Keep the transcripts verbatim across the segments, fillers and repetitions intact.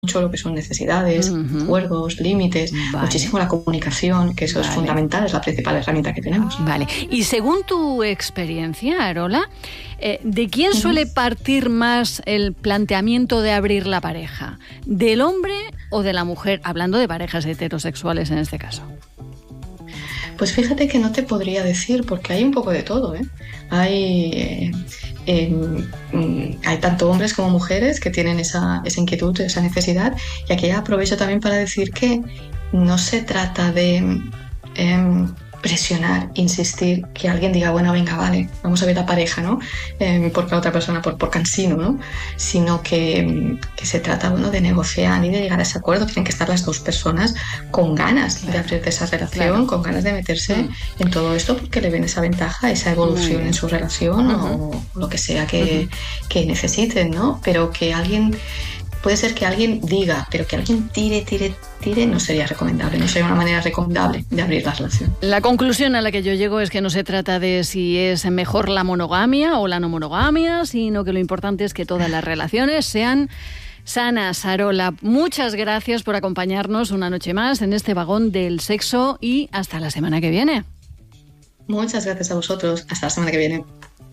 mucho lo que son necesidades, uh-huh. acuerdos, límites, vale. muchísimo la comunicación, que eso vale. es fundamental, es la principal herramienta que tenemos. Vale. Y según tu experiencia, Arola, eh, ¿de quién suele partir más el planteamiento de abrir la pareja? ¿Del hombre o de la mujer? Hablando de parejas heterosexuales en este caso. Pues fíjate que no te podría decir, porque hay un poco de todo, ¿eh? Hay, eh, eh, hay tanto hombres como mujeres que tienen esa, esa inquietud, esa necesidad, y aquí aprovecho también para decir que no se trata de eh, presionar, insistir, que alguien diga, bueno, venga, vale, vamos a ver la pareja, ¿no? Eh, porque la otra persona por, por cansino, ¿no? Sino que, que se trata, bueno, de negociar y de llegar a ese acuerdo. Tienen que estar las dos personas con ganas claro. de abrir esa relación, claro. con ganas de meterse mm. en todo esto, porque le ven esa ventaja, esa evolución mm. en su relación uh-huh. o lo que sea que, uh-huh. que necesiten, ¿no? Pero que alguien... Puede ser que alguien diga, pero que alguien tire, tire, tire, no sería recomendable, no sería una manera recomendable de abrir la relación. La conclusión a la que yo llego es que no se trata de si es mejor la monogamia o la no monogamia, sino que lo importante es que todas las relaciones sean sanas. Arola, muchas gracias por acompañarnos una noche más en este vagón del sexo y hasta la semana que viene. Muchas gracias a vosotros. Hasta la semana que viene.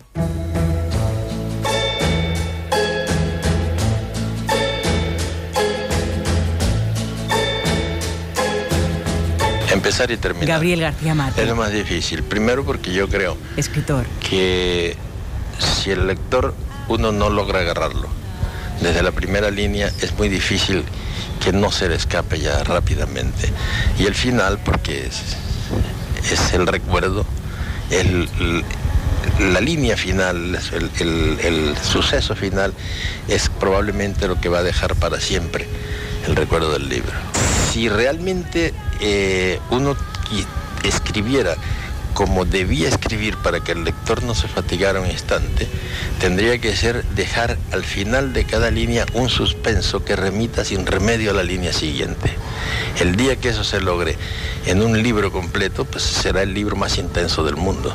Empezar y terminar. Gabriel García Mate. Es lo más difícil. Primero porque yo creo escritor que si el lector uno no logra agarrarlo desde la primera línea, es muy difícil que no se le escape ya rápidamente. Y el final, porque es, es el recuerdo, el, el, la línea final, el, el, el suceso final, es probablemente lo que va a dejar para siempre el recuerdo del libro. Si realmente eh, uno escribiera como debía escribir para que el lector no se fatigara un instante, tendría que ser dejar al final de cada línea un suspenso que remita sin remedio a la línea siguiente. El día que eso se logre en un libro completo, pues será el libro más intenso del mundo.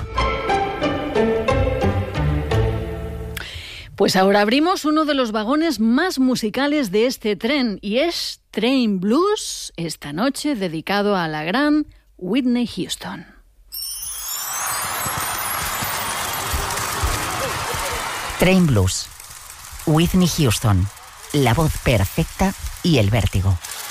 Pues ahora abrimos uno de los vagones más musicales de este tren, y es Train Blues, esta noche dedicado a la gran Whitney Houston. Train Blues, Whitney Houston, la voz perfecta y el vértigo.